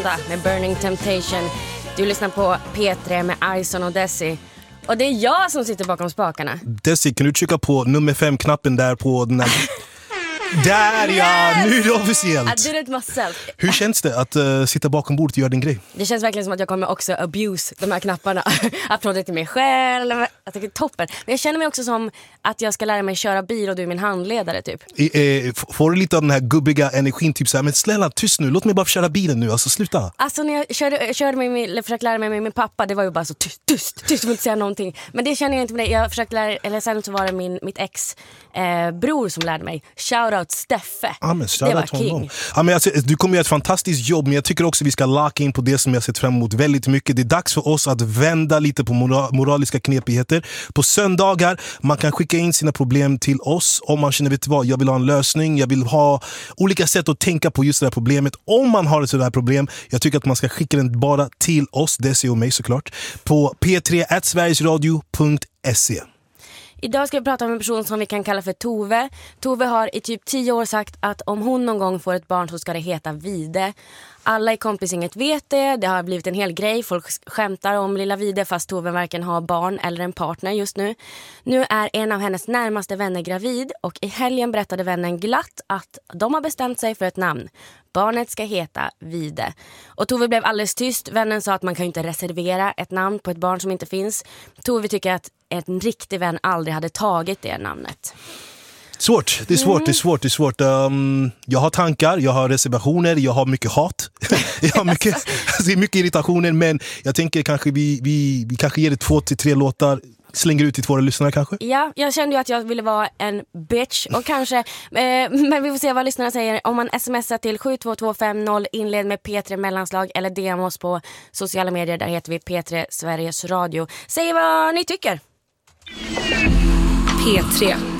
Panda med Burning Temptation. Du lyssnar på P3 med Ison och Desi. Och det är jag som sitter bakom spakarna. Desi, kan du trycka på nummer 5-knappen där på den här... Där ja, nu är det officiellt. I did it myself. Hur känns det att sitta bakom bordet och göra din grej? Det känns verkligen som att jag kommer också abuse de här knapparna. Applåder till mig själv. Jag tycker det är toppen. Men jag känner mig också som att jag ska lära mig köra bil och du är min handledare typ. Får du lite av den här gubbiga energin typ så här, men snälla tyst nu, låt mig bara köra bilen nu, alltså sluta. Alltså när jag försökte lära mig med min pappa, det var ju bara så tyst, du får inte säga någonting. Men det känner jag inte med det. Jag försökte lära, eller sen så var det mitt ex bror som lärde mig. Shoutout Steffe. Ja, men det var king. Ja, men alltså, du kommer göra ett fantastiskt jobb, men jag tycker också vi ska locka in på det som jag sett fram emot väldigt mycket. Det är dags för oss att vända lite på moraliska knepigheter. På söndagar, man kan skicka in sina problem till oss om man känner, vet du vad, jag vill ha en lösning, jag vill ha olika sätt att tänka på just det här problemet. Om man har ett sådant här problem, jag tycker att man ska skicka den bara till oss, Desi och mig såklart, på p3@sverigesradio.se. Idag ska vi prata om en person som vi kan kalla för Tove. Tove har i typ 10 år sagt att om hon någon gång får ett barn så ska det heta Vide. Alla i kompisgänget vet det. Det har blivit en hel grej. Folk skämtar om lilla Vide fast Tove varken har barn eller en partner just nu. Nu är en av hennes närmaste vänner gravid och i helgen berättade vännen glatt att de har bestämt sig för ett namn. Barnet ska heta Vide. Och Tove blev alldeles tyst. Vännen sa att man kan ju inte reservera ett namn på ett barn som inte finns. Tove tycker att en riktig vän aldrig hade tagit det namnet. Svårt, det är svårt, det är svårt. Jag har tankar, jag har reservationer, jag har mycket hat. Jag har mycket, alltså, mycket irritationer, men jag tänker kanske vi kanske ger det 2 till 3 låtar. Slänger ut till våra lyssnare kanske? Ja, jag kände ju att jag ville vara en bitch och kanske, men vi får se vad lyssnarna säger. Om man smsar till 72250, inled med P3 mellanslag eller DM oss på sociala medier, där heter vi P3 Sveriges Radio. Säg vad ni tycker. P3